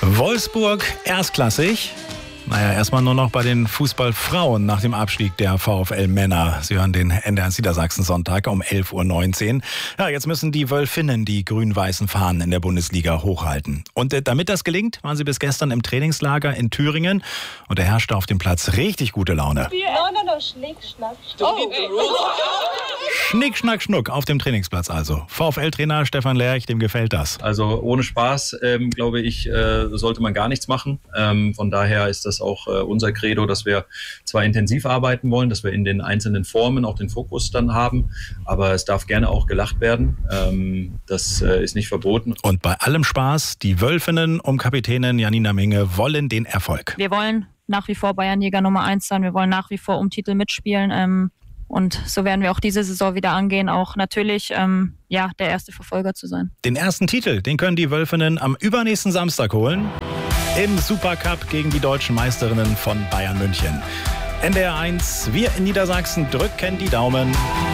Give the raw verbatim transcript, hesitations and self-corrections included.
Wolfsburg erstklassig. Naja, erstmal nur noch bei den Fußballfrauen nach dem Abstieg der VfL Männer. Sie hören den N D R Niedersachsen Sonntag um elf Uhr neunzehn. Ja, jetzt müssen die Wölfinnen die grün-weißen Fahnen in der Bundesliga hochhalten. Und äh, damit das gelingt, waren sie bis gestern im Trainingslager in Thüringen. Und da herrschte auf dem Platz richtig gute Laune. No, no, no, Schnick, Schnack, oh. Schnick, Schnack, Schnuck auf dem Trainingsplatz also. VfL-Trainer Stefan Lerch, dem gefällt das. Also ohne Spaß, ähm, glaube ich, äh, sollte man gar nichts machen. Ähm, von daher ist das auch äh, unser Credo, dass wir zwar intensiv arbeiten wollen, dass wir in den einzelnen Formen auch den Fokus dann haben, aber es darf gerne auch gelacht werden. Ähm, das äh, ist nicht verboten. Und bei allem Spaß, die Wölfinnen um Kapitänin Janina Minge wollen den Erfolg. Wir wollen nach wie vor Bayernjäger Nummer eins sein, wir wollen nach wie vor um Titel mitspielen. Ähm Und so werden wir auch diese Saison wieder angehen, auch natürlich ähm, ja, der erste Verfolger zu sein. Den ersten Titel, den können die Wölfinnen am übernächsten Samstag holen. Im Supercup gegen die deutschen Meisterinnen von Bayern München. N D R eins, wir in Niedersachsen drücken die Daumen.